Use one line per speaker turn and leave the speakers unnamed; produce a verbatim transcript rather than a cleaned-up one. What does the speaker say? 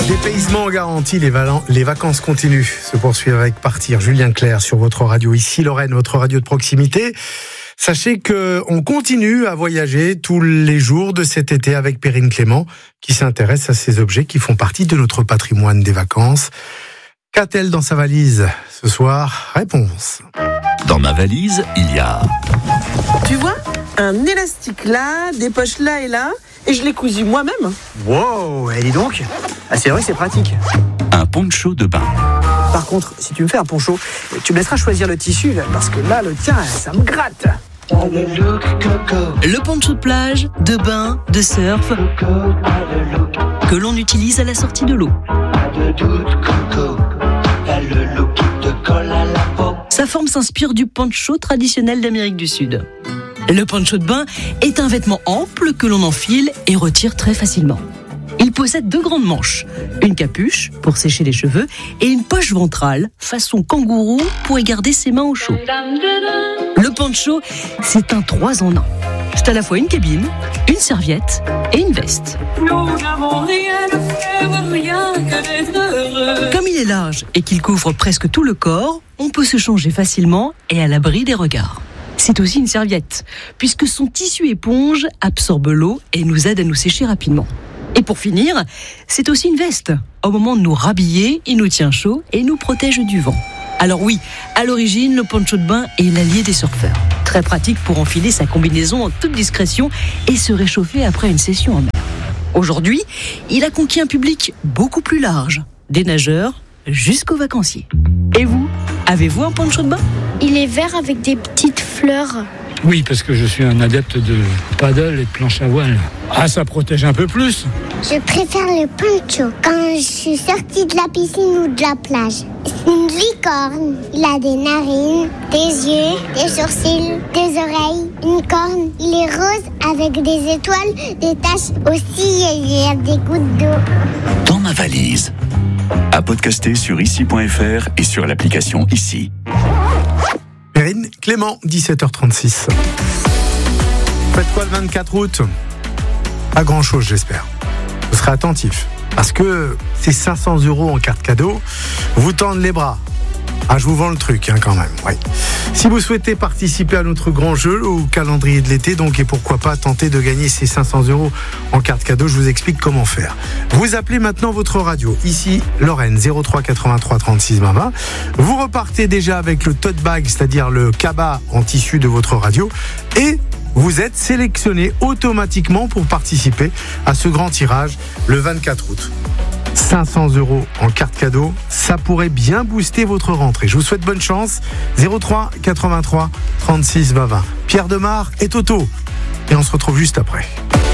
Dépaysement garanti, les, val- les vacances continuent, se poursuivent avec Partir. Julien Clerc sur votre radio, ici Lorraine, votre radio de proximité. Sachez qu'on continue à voyager tous les jours de cet été avec Perrine Clément, qui s'intéresse à ces objets qui font partie de notre patrimoine des vacances. Qu'a-t-elle dans sa valise ce soir? Réponse.
Dans ma valise, il y a...
Tu vois, un élastique là, des poches là et là, et je l'ai cousu moi-même.
Wow, et dis donc, ah, c'est vrai que c'est pratique.
un poncho de bain.
Par contre, si tu me fais un poncho, tu me laisseras choisir le tissu, là, parce que là, le tien, ça me gratte.
Le poncho de plage, de bain, de surf, que l'on utilise à la sortie de l'eau. Sa forme s'inspire du poncho traditionnel d'Amérique du Sud. Le poncho de bain est un vêtement ample que l'on enfile et retire très facilement. Il possède deux grandes manches, une capuche pour sécher les cheveux et une poche ventrale façon kangourou pour y garder ses mains au chaud. Le poncho, c'est un trois en un. C'est à la fois une cabine, une serviette et une veste. Comme il est large et qu'il couvre presque tout le corps, on peut se changer facilement et à l'abri des regards. C'est aussi une serviette, puisque son tissu éponge absorbe l'eau et nous aide à nous sécher rapidement. Et pour finir, c'est aussi une veste. Au moment de nous rhabiller, il nous tient chaud et nous protège du vent. Alors oui, à l'origine, le poncho de bain est l'allié des surfeurs. Très pratique pour enfiler sa combinaison en toute discrétion et se réchauffer après une session en mer. Aujourd'hui, il a conquis un public beaucoup plus large, des nageurs jusqu'aux vacanciers. Et vous, avez-vous un poncho de bain ?
Il est vert avec des petites fleurs.
Oui, parce que je suis un adepte de paddle et de planche à voile. Ah, ça protège un peu plus.
Je préfère le poncho quand je suis sortie de la piscine ou de la plage. C'est une licorne. Il a des narines, des yeux, des sourcils, des oreilles, une corne. Il est rose avec des étoiles, des taches aussi et il y a des gouttes d'eau.
Dans ma valise. À podcaster sur ici point f r et sur l'application Ici.
Perrine Clément, dix-sept heures trente-six. Faites quoi le vingt-quatre août ? Pas grand-chose, j'espère. Vous serez attentifs, parce que ces cinq cents euros en carte cadeau vous tendent les bras. Ah, je vous vends le truc, hein, quand même. Oui. Si vous souhaitez participer à notre grand jeu au calendrier de l'été, donc, et pourquoi pas tenter de gagner ces cinq cents euros en carte cadeau, je vous explique comment faire. Vous appelez maintenant votre radio. Ici, Lorraine, zéro trois quatre-vingt-trois trente-six vingt vingt. Vous repartez déjà avec le tote bag, c'est-à-dire le cabas en tissu de votre radio, et vous êtes sélectionné automatiquement pour participer à ce grand tirage le vingt-quatre août. cinq cents euros en carte cadeau, ça pourrait bien booster votre rentrée. Je vous souhaite bonne chance. zéro trois quatre-vingt-trois trente-six vingt vingt. Pierre Demar et Toto. Et on se retrouve juste après.